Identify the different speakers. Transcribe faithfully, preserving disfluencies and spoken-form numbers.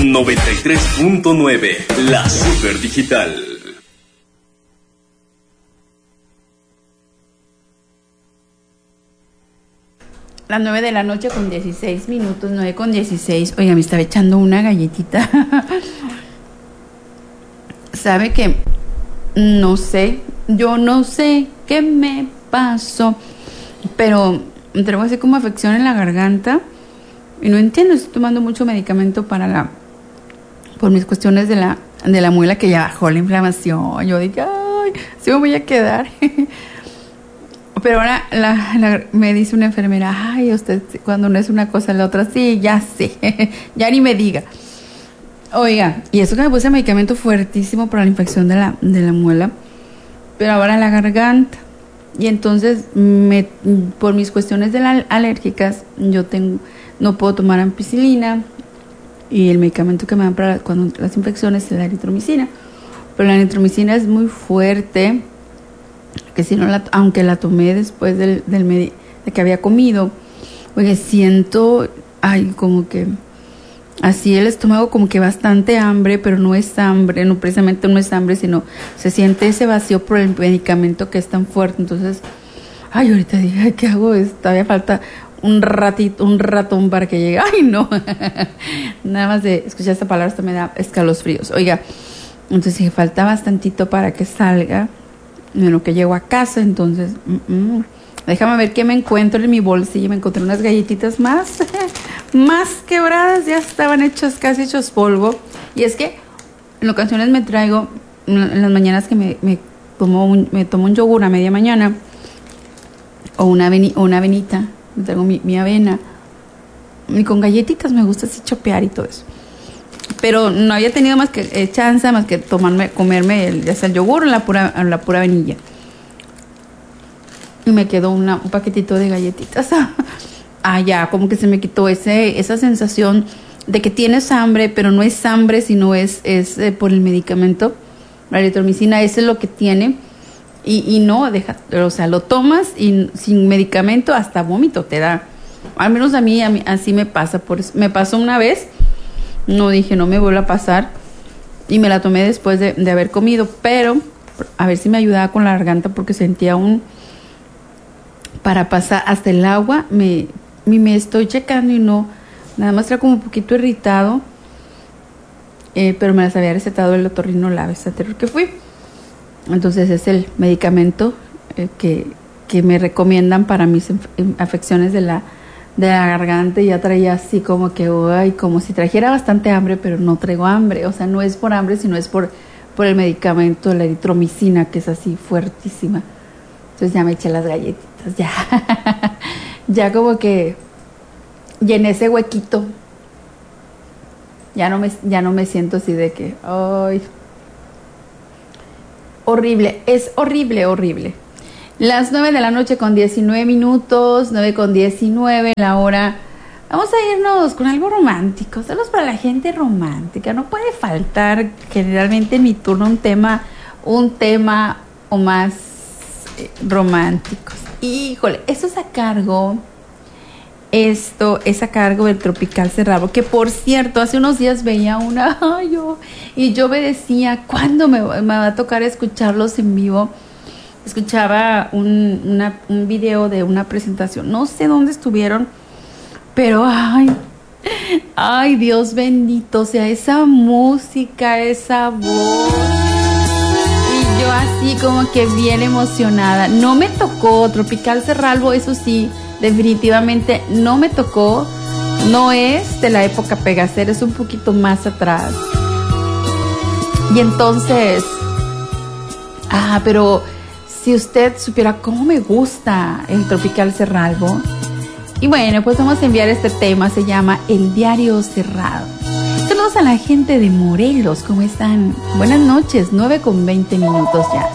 Speaker 1: noventa y tres punto nueve, la Super Digital.
Speaker 2: Las nueve de la noche con dieciséis minutos, nueve con dieciséis. Oiga, me estaba echando una galletita. ¿Sabe qué? No sé, yo no sé qué me pasó, pero traigo así como afección en la garganta y no entiendo, estoy tomando mucho medicamento para la, por mis cuestiones de la, de la muela, que ya bajó la inflamación. Yo dije, ay, sí me voy a quedar. Pero ahora la, la, me dice una enfermera, ay, usted cuando no es una cosa la otra, sí, ya sé, ya ni me diga. Oiga, y eso que me puse medicamento fuertísimo para la infección de la, de la muela, pero ahora la garganta. Y entonces, me, por mis cuestiones de la, alérgicas, yo tengo, no puedo tomar ampicilina, y el medicamento que me dan para cuando las infecciones es la eritromicina. Pero la eritromicina es muy fuerte, que si no la, aunque la tomé después del, del medi, de que había comido, oye, siento, ay, como que así el estómago como que bastante hambre, pero no es hambre, no precisamente no es hambre, sino se siente ese vacío por el medicamento que es tan fuerte. Entonces, ay, ahorita dije, ¿qué hago? Todavía falta un ratito, un ratón para que llegue. Ay, no. Nada más de escuchar esta palabra hasta me da escalofríos. Oiga, entonces dije, falta bastantito para que salga, en lo que llego a casa. Entonces, mm-mm. déjame ver qué me encuentro en mi bolsillo. Me encontré unas galletitas más, más quebradas, ya estaban hechas, casi hechos polvo. Y es que en ocasiones me traigo, en las mañanas que me, me, tomo, un, me tomo un yogur a media mañana, o una, aveni, o una avenita, me traigo mi, mi avena, y con galletitas me gusta así chopear y todo eso. Pero no había tenido más que eh, chance, más que tomarme, comerme el, ya sea el yogur o la pura, o la pura vainilla. Y me quedó una, un paquetito de galletitas. Ah, ya, como que se me quitó ese, esa sensación de que tienes hambre, pero no es hambre, sino es, es eh, por el medicamento. La eritromicina, eso es lo que tiene. Y, y no, deja, o sea, lo tomas y sin medicamento hasta vómito te da. Al menos a mí, a mí así me pasa. Por eso, me pasó una vez, no dije, no me vuelve a pasar. Y me la tomé después de, de haber comido, pero a ver si me ayudaba con la garganta, porque sentía un... Para pasar hasta el agua, me, me estoy checando y no, nada más era como un poquito irritado, eh, pero me las había recetado el otorrinolabe anterior que fui. Entonces es el medicamento eh, que, que me recomiendan para mis afecciones de la, de la garganta. Y ya traía así como que, uy, como si trajera bastante hambre, pero no traigo hambre. O sea, no es por hambre, sino es por, por el medicamento, la eritromicina, que es así fuertísima. Entonces ya me eché las galletitas, ya, ya como que llené ese huequito. Ya no me, ya no me siento así de que, ay, horrible, es horrible, horrible. Las nueve de la noche con diecinueve minutos, nueve con diecinueve la hora. Vamos a irnos con algo romántico, saludos para la gente romántica. No puede faltar generalmente en mi turno un tema, un tema o más románticos. Híjole, esto es a cargo, esto es a cargo del Tropical Cerrado, que por cierto, hace unos días veía una, ay, yo, y yo me decía, ¿cuándo me, me va a tocar escucharlos en vivo? Escuchaba un, una, un video de una presentación, no sé dónde estuvieron, pero ay, ay, Dios bendito, o sea, esa música, esa voz. Yo así como que bien emocionada. No me tocó Tropical Cerralbo, eso sí, definitivamente no me tocó. No es de la época Pegacer, es un poquito más atrás. Y entonces, ah, pero si usted supiera cómo me gusta el Tropical Cerralbo. Y bueno, pues vamos a enviar este tema, se llama El Diario Cerrado. Saludos a la gente de Morelos, ¿cómo están? Buenas noches, nueve con veinte minutos ya.